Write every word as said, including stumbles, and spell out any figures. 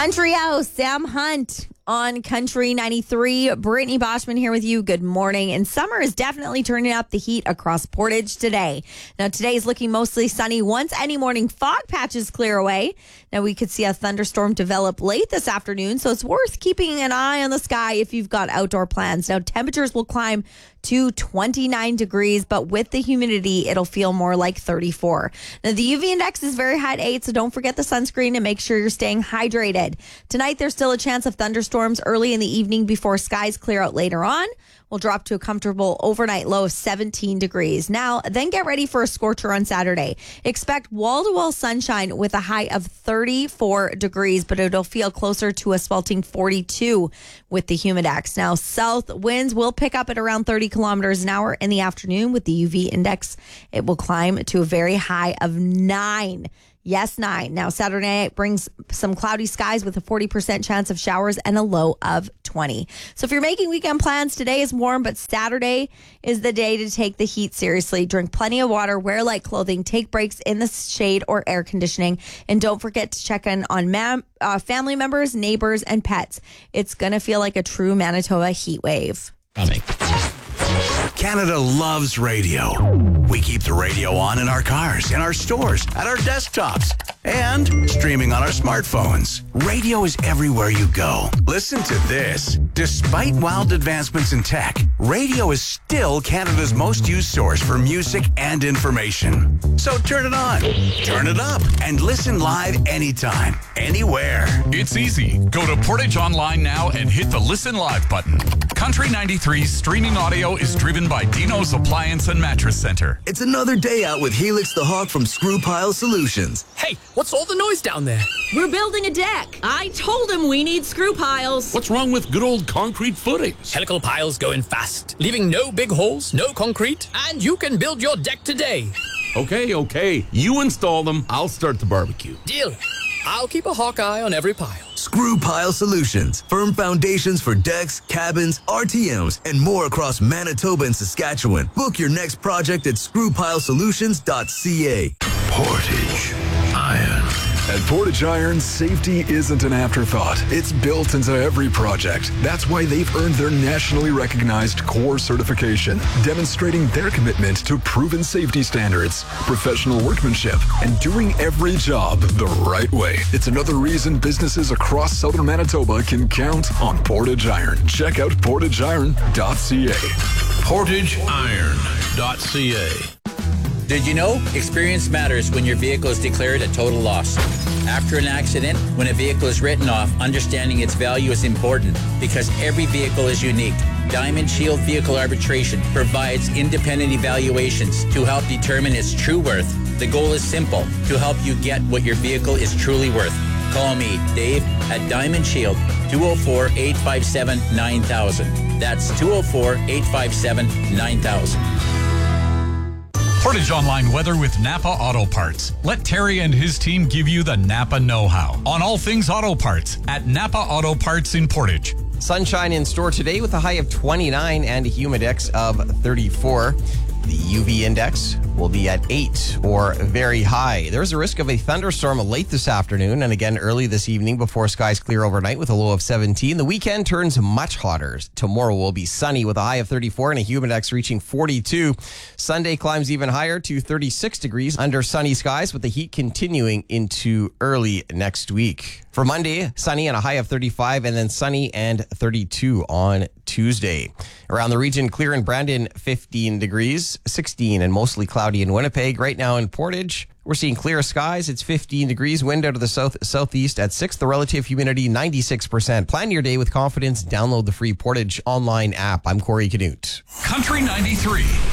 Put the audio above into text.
Country House, Sam Hunt on Country ninety-three. Brittany Boschman here with you. Good morning. And summer is definitely turning up the heat across Portage today. Now, today is looking mostly sunny once any morning fog patches clear away. Now, we could see a thunderstorm develop late this afternoon, so it's worth keeping an eye on the sky if you've got outdoor plans. Now, temperatures will climb to twenty-nine degrees, but with the humidity, it'll feel more like thirty-four. Now, the U V index is very high at eight, so don't forget the sunscreen and make sure you're staying hydrated. Tonight, there's still a chance of thunderstorms early in the evening before skies clear out later on. We'll drop to a comfortable overnight low of seventeen degrees. Now, then get ready for a scorcher on Saturday. Expect wall-to-wall sunshine with a high of thirty-four degrees, but it'll feel closer to a sweltering forty-two with the humidex. Now, south winds will pick up at around thirty kilometers an hour in the afternoon. With the U V index, it will climb to a very high of nine. Yes, nine. Now, Saturday night brings some cloudy skies with a forty percent chance of showers and a low of twenty. So if you're making weekend plans, today is warm, but Saturday is the day to take the heat seriously. Drink plenty of water, wear light clothing, take breaks in the shade or air conditioning, and don't forget to check in on mam- uh, family members, neighbors, and pets. It's going to feel like a true Manitoba heat wave. Coming. Canada loves radio. We keep the radio on in our cars, in our stores, at our desktops, and streaming on our smartphones. Radio is everywhere you go. Listen to this. Despite wild advancements in tech, radio is still Canada's most used source for music and information. So turn it on, turn it up, and listen live anytime, anywhere. It's easy. Go to Portage Online now and hit the Listen Live button. Country ninety-three's streaming audio is driven by Dino's Appliance and Mattress Center. It's another day out with Helix the Hawk from Screw Pile Solutions. Hey, what's all the noise down there? We're building a deck. I told him we need screw piles. What's wrong with good old concrete footings? Helical piles going fast, leaving no big holes, no concrete, and you can build your deck today. Okay, okay. You install them, I'll start the barbecue. Deal. I'll keep a hawk eye on every pile. Screw Pile Solutions. Firm foundations for decks, cabins, R T Ms, and more across Manitoba and Saskatchewan. Book your next project at screw pile solutions dot c a. Portage Iron. At Portage Iron, safety isn't an afterthought. It's built into every project. That's why they've earned their nationally recognized core certification, demonstrating their commitment to proven safety standards, professional workmanship, and doing every job the right way. It's another reason businesses across southern Manitoba can count on Portage Iron. Check out portage iron dot c a. portage iron dot c a. Did you know experience matters when your vehicle is declared a total loss? After an accident, when a vehicle is written off, understanding its value is important because every vehicle is unique. Diamond Shield Vehicle Arbitration provides independent evaluations to help determine its true worth. The goal is simple, to help you get what your vehicle is truly worth. Call me, Dave, at Diamond Shield, two oh four, eight five seven, nine thousand. That's two oh four, eight five seven, nine thousand. Portage Online weather with Napa Auto Parts. Let Terry and his team give you the Napa know-how on all things auto parts at Napa Auto Parts in Portage. Sunshine in store today with a high of twenty-nine and a humidex of thirty-four. The U V index will be at eight or very high. There's a risk of a thunderstorm late this afternoon and again early this evening before skies clear overnight with a low of seventeen. The weekend turns much hotter. Tomorrow will be sunny with a high of thirty-four and a humidex reaching forty-two. Sunday climbs even higher to thirty-six degrees under sunny skies with the heat continuing into early next week. For Monday, sunny and a high of thirty-five and then sunny and thirty-two on Tuesday. Around the region, clear in Brandon, fifteen degrees, sixteen and mostly cloudy in Winnipeg. Right now in Portage, we're seeing clear skies. It's fifteen degrees, wind out of the south southeast at six. The relative humidity, ninety-six percent. Plan your day with confidence. Download the free Portage online app. I'm Corey Canute. Country ninety-three.